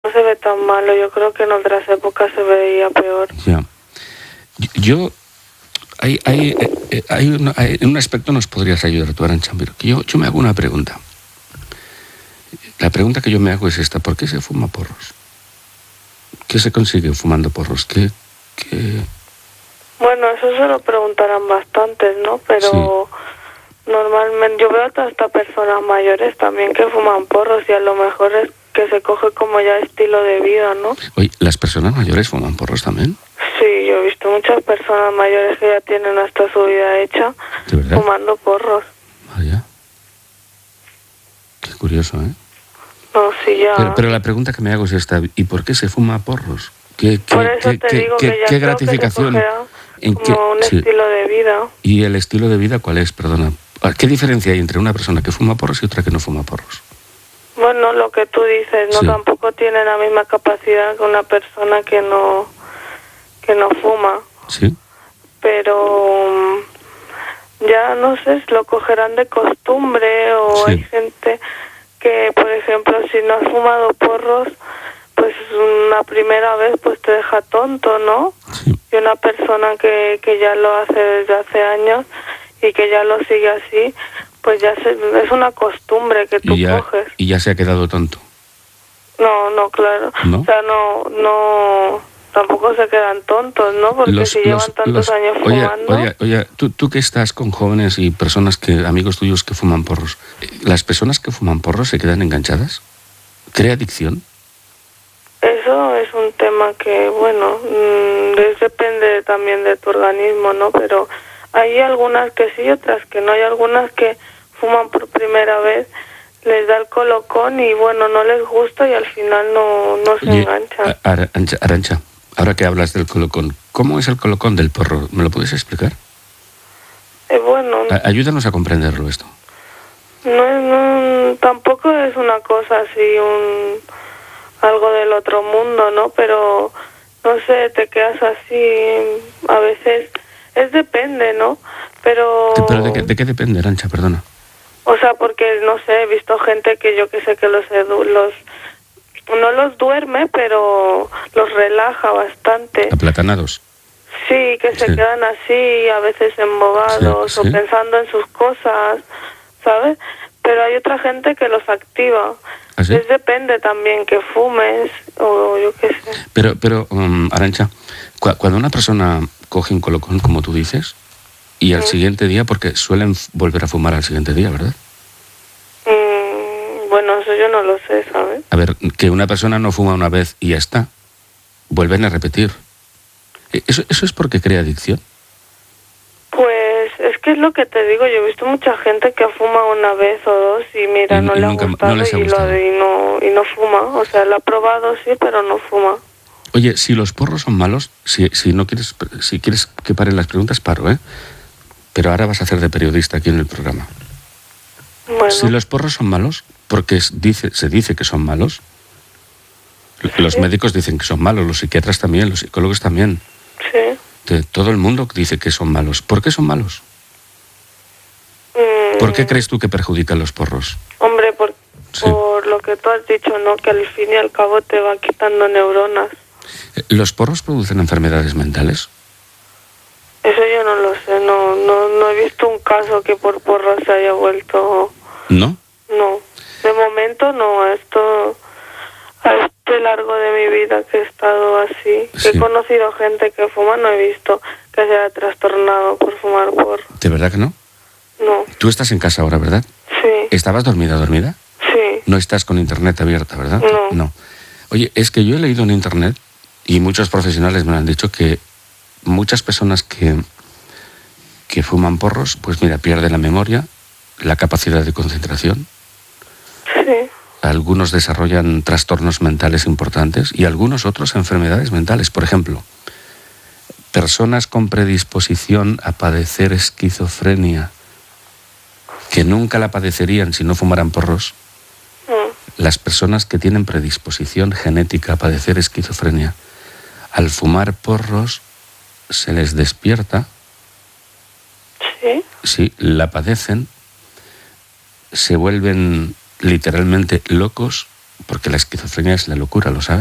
no se ve tan malo. Yo creo que en otras épocas se veía peor. Ya. Yo en un aspecto nos podrías ayudar tú, Arantxa, pero yo me hago una pregunta. La pregunta que yo me hago es esta: ¿por qué se fuma porros? ¿Qué se consigue fumando porros? ¿Qué? Bueno, eso se lo preguntarán bastantes, ¿no? Pero normalmente yo veo hasta personas mayores también que fuman porros, y a lo mejor es que se coge como ya estilo de vida, ¿no? Oye, ¿las personas mayores fuman porros también? Sí, yo he visto muchas personas mayores que ya tienen hasta su vida hecha ¿De verdad? fumando porros. Vaya. Qué curioso, ¿eh? No, sí, ya. Pero la pregunta que me hago es esta: ¿y por qué se fuma porros? Por eso te digo que ya ¿qué creo gratificación? que se cogerá como un estilo de vida. ¿Y el estilo de vida cuál es? Perdona. ¿Qué diferencia hay entre una persona que fuma porros y otra que no fuma porros? Bueno, lo que tú dices, no, tampoco tiene la misma capacidad que una persona que no fuma. Sí. Pero ya no sé, lo cogerán de costumbre, o hay gente que, por ejemplo, si no has fumado porros, pues una primera vez pues te deja tonto, ¿no? Sí. Y una persona que ya lo hace desde hace años y que ya lo sigue así, pues ya es una costumbre que tú coges. Y ya se ha quedado tonto. No, claro. ¿No? O sea, no, tampoco se quedan tontos, ¿no? Porque si llevan tantos años fumando... Oye, tú que estás con jóvenes y personas amigos tuyos que fuman porros, ¿las personas que fuman porros se quedan enganchadas? ¿Crea adicción? Eso es un tema que, bueno, depende también de tu organismo, ¿no? Pero hay algunas que sí y otras que no. Hay algunas que fuman por primera vez, les da el colocón y, bueno, no les gusta y al final no se enganchan. Arantxa, ahora que hablas del colocón, ¿cómo es el colocón del porro? ¿Me lo puedes explicar? Bueno... Ayúdanos a comprenderlo esto. No, tampoco es una cosa así, algo del otro mundo, ¿no? Pero, no sé, te quedas así, a veces, depende, ¿no? Pero ¿De qué depende, Arantxa? Perdona. O sea, porque, no sé, he visto gente que yo que sé que no los duerme, pero los relaja bastante. ¿Aplatanados? Sí, que se quedan así, a veces embobados, o pensando en sus cosas, ¿sabes? Pero hay otra gente que los activa. ¿Ah, sí? Depende también que fumes, o yo qué sé. Pero Arantxa, cuando una persona coge un colocón, como tú dices, y al siguiente día, porque suelen volver a fumar al siguiente día, ¿verdad? Bueno, eso yo no lo sé, ¿sabes? A ver, que una persona no fuma una vez y ya está. Vuelven a repetir. ¿Eso es porque crea adicción? Pues es que es lo que te digo. Yo he visto mucha gente que fuma una vez o dos y mira, no le ha gustado, y no fuma. O sea, lo ha probado, sí, pero no fuma. Oye, si los porros son malos, si quieres que paren las preguntas, paro, ¿eh? Pero ahora vas a hacer de periodista aquí en el programa. Bueno. Si los porros son malos, porque se dice que son malos, los médicos dicen que son malos, los psiquiatras también, los psicólogos también. Sí. Todo el mundo dice que son malos. ¿Por qué son malos? ¿Por qué crees tú que perjudican los porros? Hombre, por lo que tú has dicho, ¿no? Que al fin y al cabo te va quitando neuronas. ¿Los porros producen enfermedades mentales? Eso yo no lo sé, no he visto un caso que por porro se haya vuelto... ¿No? No, de momento no, a lo largo de mi vida que he estado así, que he conocido gente que fuma, no he visto que se haya trastornado por fumar porro. ¿De verdad que no? No. Tú estás en casa ahora, ¿verdad? Sí. ¿Estabas dormida? Sí. No estás con internet abierta, ¿verdad? No. Oye, es que yo he leído en internet, y muchos profesionales me han dicho, que muchas personas que fuman porros, pues mira, pierden la memoria, la capacidad de concentración. Sí. Algunos desarrollan trastornos mentales importantes y algunos otros enfermedades mentales. Por ejemplo, personas con predisposición a padecer esquizofrenia, que nunca la padecerían si no fumaran porros. Las personas que tienen predisposición genética a padecer esquizofrenia, al fumar porros se les despierta. ¿Sí? Sí, la padecen, se vuelven literalmente locos, porque la esquizofrenia es la locura, ¿lo sabes?